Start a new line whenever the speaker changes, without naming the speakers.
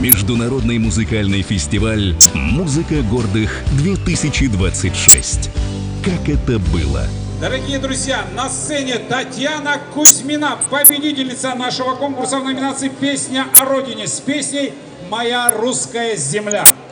Международный музыкальный фестиваль «Музыка гордых-2026». Как это было?
Дорогие друзья, на сцене Татьяна Кузьмина, победительница нашего конкурса в номинации «Песня о родине» с песней «Моя русская земля».